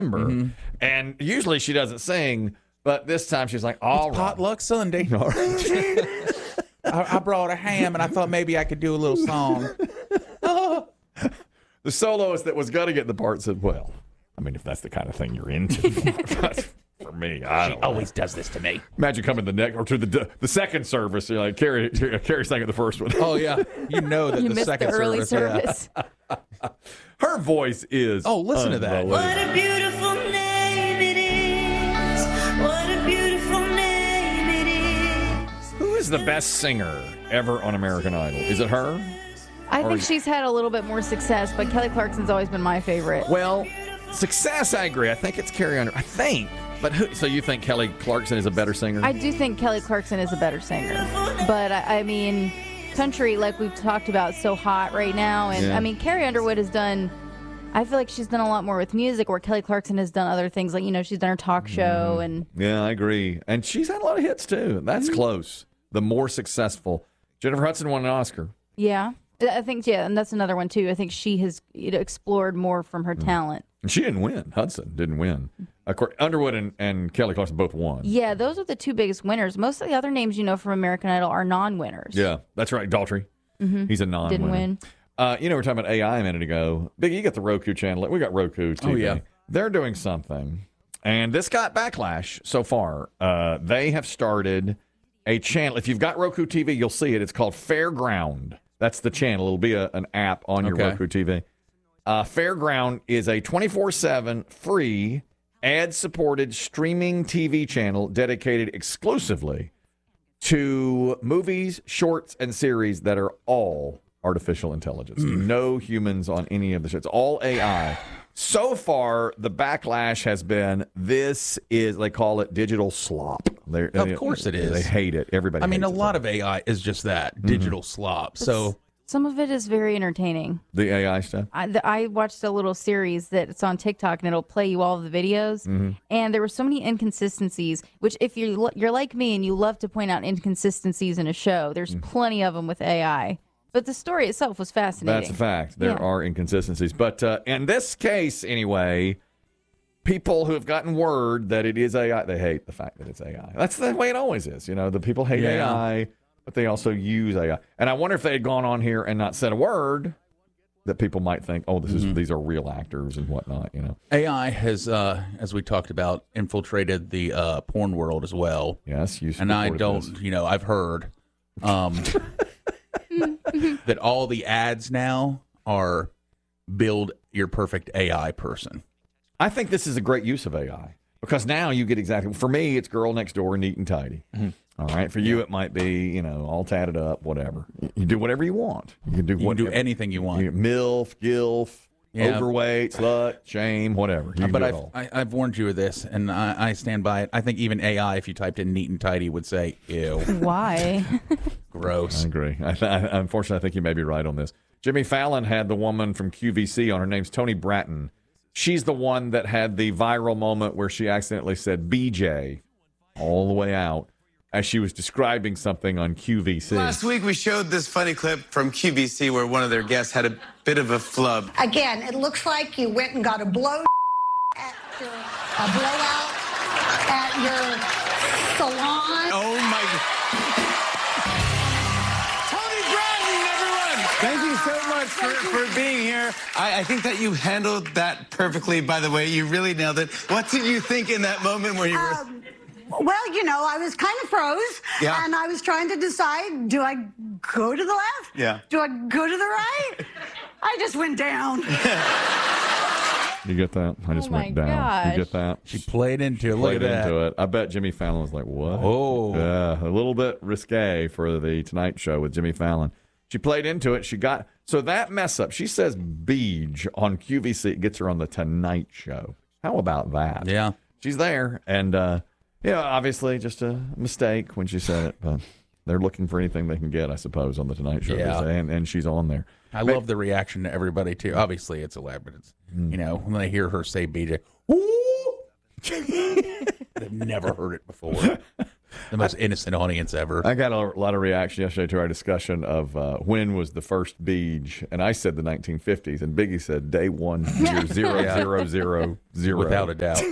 And usually she doesn't sing, but this time she's like, all right. Potluck Sunday. All right. I brought a ham, and I thought maybe I could do a little song. The soloist that was going to get the part said, well, I mean, if that's the kind of thing you're into, for me, I don't know. Always does this to me. Imagine coming the next or to the second service. You're like, Carrie sang at the first one. Oh, yeah. You know that You the missed second the early service. service. Her voice is. Oh, listen to that. unbelievable. What a beautiful name it is. What a beautiful name it is. Who is the best singer ever on American Idol? Is it her? I think she's had a little bit more success, but Kelly Clarkson's always been my favorite. Well, success, I agree. I think it's Carrie Underwood. I think. But so you think Kelly Clarkson is a better singer? I do think Kelly Clarkson is a better singer. But, I mean, country, like we've talked about, is so hot right now. And, Yeah. I mean, Carrie Underwood has done, I feel like she's done a lot more with music, where Kelly Clarkson has done other things. Like, she's done her talk show. And Yeah, I agree. And she's had a lot of hits, too. That's close. The more successful. Jennifer Hudson won an Oscar. yeah. I think, and that's another one, too. I think she has explored more from her talent. And she didn't win. Hudson didn't win. Of course, Underwood and Kelly Clarkson both won. Yeah, those are the two biggest winners. Most of the other names from American Idol are non-winners. Yeah, that's right. Daltrey. He's a non-winner. Didn't win. We were talking about AI a minute ago. Biggie, you got the Roku channel. We got Roku TV. Oh, yeah. They're doing something. And this got backlash so far. They have started a channel. If you've got Roku TV, you'll see it. It's called Fairground. That's the channel. It'll be an app on your Roku TV. Fairground is a 24/7 free ad-supported streaming TV channel dedicated exclusively to movies, shorts, and series that are all artificial intelligence. No humans on any of the shows. It's all AI. So far, the backlash has been they call it digital slop. Of course it is. They hate it. Everybody I mean, a hates it. lot of AI is just that, digital slop. So Some of it is very entertaining. The AI stuff? I watched a little series that's on TikTok, and it'll play you all of the videos. And there were so many inconsistencies, which if you're like me and you love to point out inconsistencies in a show, there's plenty of them with AI. But the story itself was fascinating. That's a fact. There are inconsistencies. But in this case, anyway, people who have gotten word that it is AI, they hate the fact that it's AI. That's the way it always is. The people hate AI, but they also use AI. And I wonder if they had gone on here and not said a word, that people might think, oh, these are real actors and whatnot. AI has, as we talked about, infiltrated the porn world as well. Yes, you. And I don't, I've heard that all the ads now are build your perfect AI person. I think this is a great use of AI because now you get exactly. For me, it's girl next door, neat and tidy. All right. For you, it might be all tatted up, whatever. You do whatever you want. You can do anything you want. MILF, GILF, overweight, slut, shame, whatever. But I've warned you of this, and I stand by it. I think even AI, if you typed in neat and tidy, would say, ew. Why? Gross. I agree. Unfortunately, I think you may be right on this. Jimmy Fallon had the woman from QVC on. Her name's Toni Bratton. She's the one that had the viral moment where she accidentally said BJ all the way out as she was describing something on QVC. Last week, we showed this funny clip from QVC where one of their guests had a bit of a flub. Again, it looks like you went and got a blowout at your salon. Oh, my God. Tony Bratton, everyone. Thank you so much for being here. I think that you handled that perfectly, by the way. You really nailed it. What did you think in that moment where you were... Well, I was kind of froze, and I was trying to decide, do I go to the left? Yeah. Do I go to the right? I just went down. You get that? I just went down. gosh. You get that? She played into it. Look at that. Into it. I bet Jimmy Fallon was like, what? Oh. Yeah, a little bit risque for the Tonight Show with Jimmy Fallon. She played into it. So that mess up, she says Beej on QVC. It gets her on the Tonight Show. How about that? Yeah. She's there. And, obviously just a mistake when she said it. But they're looking for anything they can get, I suppose, on the Tonight Show. Yeah. And she's on there. I love the reaction to everybody, too. Obviously, it's elaborate. It's, when they hear her say BJ, They've never heard it before. The most innocent audience ever. I got a lot of reaction yesterday to our discussion of when was the first Beach, and I said the 1950s, and Biggie said day 1, year 0000. Without a doubt.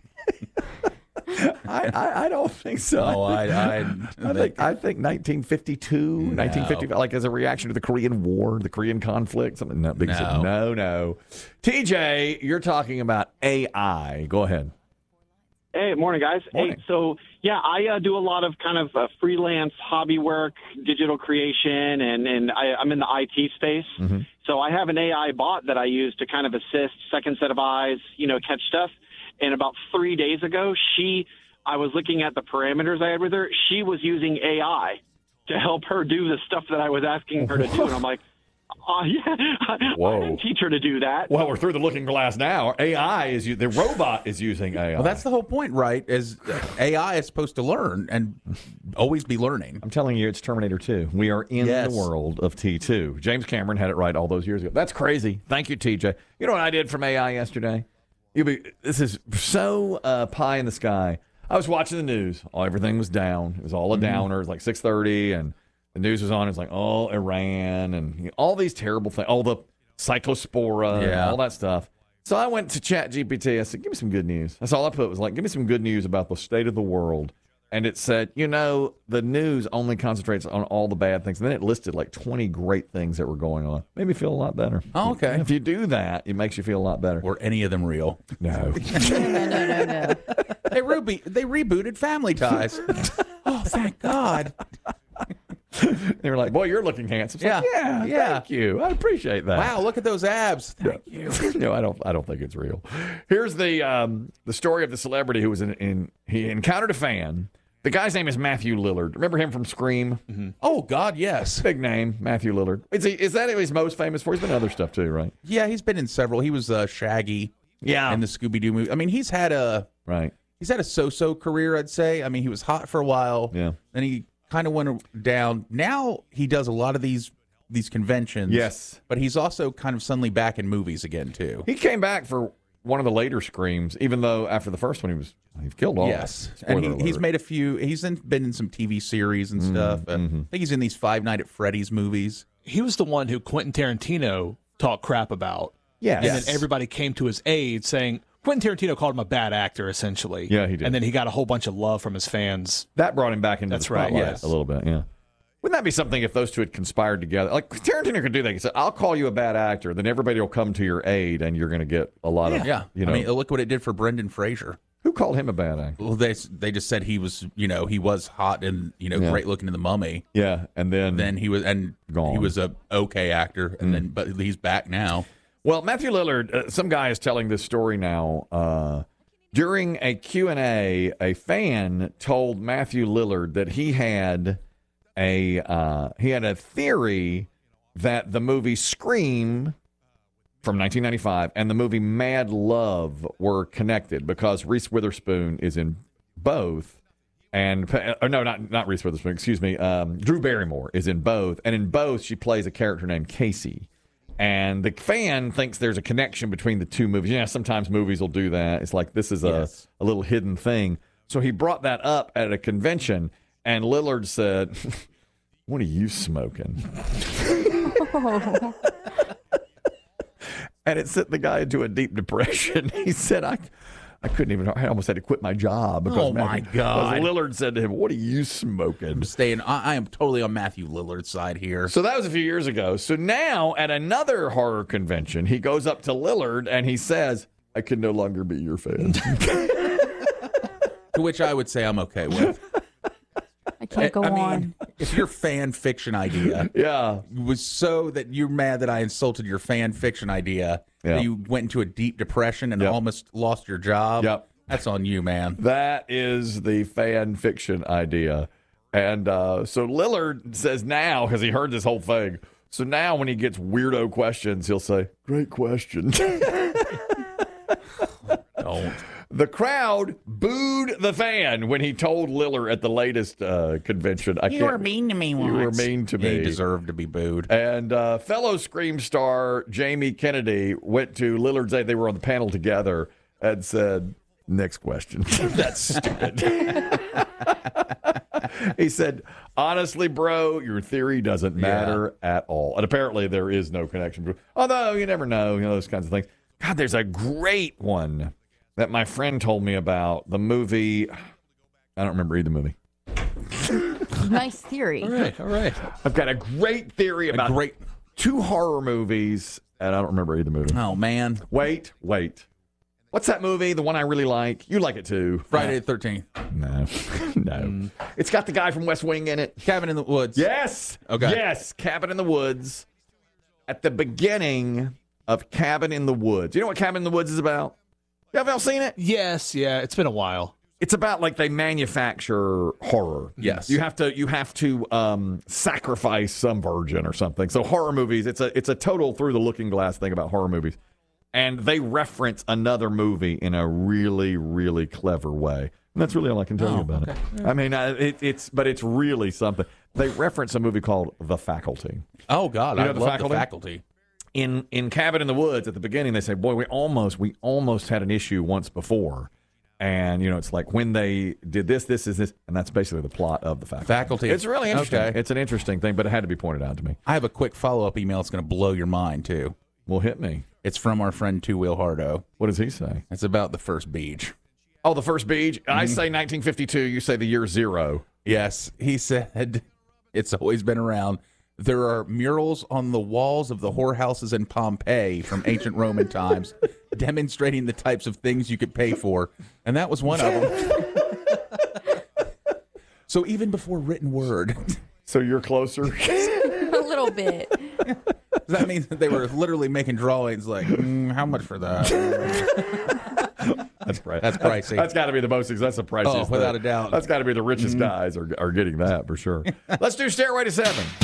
I don't think so. Oh, I think 1952, 1955, like as a reaction to the Korean War, the Korean conflict. Something. No, Biggie said no. TJ, you're talking about AI. Go ahead. Hey, morning, guys. Morning. Hey, so, yeah, I do a lot of kind of freelance hobby work, digital creation, and I'm in the IT space. Mm-hmm. So I have an AI bot that I use to kind of assist, second set of eyes, catch stuff. And about 3 days ago, I was looking at the parameters I had with her. She was using AI to help her do the stuff that I was asking her to do. And I'm like, yeah, Whoa. I didn't teach her to do that. Well, we're through the looking glass now. The robot is using AI. Well, that's the whole point, right? Is AI is supposed to learn and always be learning. I'm telling you, it's Terminator 2. We are in Yes. the world of T2. James Cameron had it right all those years ago. That's crazy. Thank you, TJ. You know what I did from AI yesterday? This is so pie in the sky. I was watching the news. Everything was down. It was all a downer. It was like 6:30, and the news was on. It's like, Iran and all these terrible things, all the cyclospora and all that stuff. So I went to ChatGPT. I said, give me some good news. That's all I put was like, give me some good news about the state of the world. And it said, the news only concentrates on all the bad things. And then it listed like 20 great things that were going on. Made me feel a lot better. Oh, okay. If you do that, it makes you feel a lot better. Were any of them real? No. No. They rebooted Family Ties. Oh, thank God. They were like, boy, you're looking handsome. It's like, Yeah. thank you. I appreciate that. Wow, look at those abs. Thank you. No, I don't think it's real. Here's the story of the celebrity who was he encountered a fan. The guy's name is Matthew Lillard. Remember him from Scream? Mm-hmm. Oh, God, yes. Big name, Matthew Lillard. Is that what he's most famous for? He's been in other stuff too, right? Yeah, he's been in several. He was Shaggy Yeah. in the Scooby-Doo movie. I mean, he's had a so-so career, I'd say. I mean, he was hot for a while. Yeah. Then he kind of went down. Now he does a lot of these conventions. Yes. But he's also kind of suddenly back in movies again, too. He came back for one of the later Screams, even though after the first one he killed all. Yes. Spoiler And he's alert. made a few. Been in some TV series and stuff. I think he's in these Five Nights at Freddy's movies. He was the one who Quentin Tarantino talked crap about. Yes. And then everybody came to his aid saying Quentin Tarantino called him a bad actor, essentially. Yeah, he did. And then he got a whole bunch of love from his fans. That brought him back into That's the right, spotlight yes. a little bit, yeah. Wouldn't that be something if those two had conspired together? Like, Tarantino could do that. He said, I'll call you a bad actor, then everybody will come to your aid, and you're going to get a lot of, Yeah. I mean, look what it did for Brendan Fraser. Who called him a bad actor? Well, they just said he was, he was hot and, great looking in The Mummy. Yeah, and then He was, and Gone. he was a okay actor, and but he's back now. Well, Matthew Lillard, some guy is telling this story now. During a Q&A, a fan told Matthew Lillard that he had a theory that the movie Scream from 1995 and the movie Mad Love were connected because Reese Witherspoon is in both. And no, not Reese Witherspoon, excuse me. Drew Barrymore is in both. And in both, she plays a character named Casey. And the fan thinks there's a connection between the two movies. Yeah, sometimes movies will do that. It's like this is a little hidden thing. So he brought that up at a convention, and Lillard said, what are you smoking? And it sent the guy into a deep depression. He said, I couldn't even, I almost had to quit my job. Because my God. Because Lillard said to him, what are you smoking? I am totally on Matthew Lillard's side here. So that was a few years ago. So now at another horror convention, he goes up to Lillard and he says, I can no longer be your fan. To which I would say I'm okay with. I can't go on. If your fan fiction idea was so that you're mad that I insulted your fan fiction idea, that you went into a deep depression and almost lost your job, that's on you, man. That is the fan fiction idea. And so Lillard says now, because he heard this whole thing, so now when he gets weirdo questions, he'll say, great question. Don't. The crowd booed the fan when he told Lillard at the latest convention. You were mean to me once. You were mean to me. He deserved to be booed. And fellow Scream star Jamie Kennedy went to Lillard's aid. They were on the panel together and said, next question. That's stupid. He said, honestly, bro, your theory doesn't matter at all. And apparently there is no connection. Although you never know, those kinds of things. God, there's a great one that my friend told me about. The movie, I don't remember either movie. Nice theory. All right. I've got a great theory about two horror movies, and I don't remember either movie. Oh, man. Wait. What's that movie? The one I really like. You like it too. Friday the 13th. No. It's got the guy from West Wing in it. Cabin in the Woods. Yes. Okay. Yes. Cabin in the Woods. At the beginning of Cabin in the Woods. You know what Cabin in the Woods is about? You ever seen it? Yes. Yeah. It's been a while. It's about like they manufacture horror. Yes. You have to sacrifice some virgin or something. So horror movies, it's a total through the looking glass thing about horror movies. And they reference another movie in a really, really clever way. And that's really all I can tell you about it. Yeah. I mean, it's really something. They reference a movie called The Faculty. Oh God, I love The Faculty. In Cabin in the Woods, at the beginning, they say, "Boy, we almost had an issue once before." And it's like when they did this, and that's basically the plot of The Faculty. It's really interesting. Okay. It's an interesting thing, but it had to be pointed out to me. I have a quick follow-up email. It's going to blow your mind too. Well, hit me. It's from our friend Two Wheel Hardo. What does he say? It's about the first beach. Oh, the first beach? I say 1952. You say the year zero. Yes. He said it's always been around. There are murals on the walls of the whorehouses in Pompeii from ancient Roman times demonstrating the types of things you could pay for. And that was one of them. So even before written word. So you're closer? A little bit. That means that they were literally making drawings like, how much for that? That's pricey. That's pricey. That's got to be the most. That's the priciest. Oh, without a doubt. That's got to be the richest guys are getting that for sure. Let's do Stairway to Seven.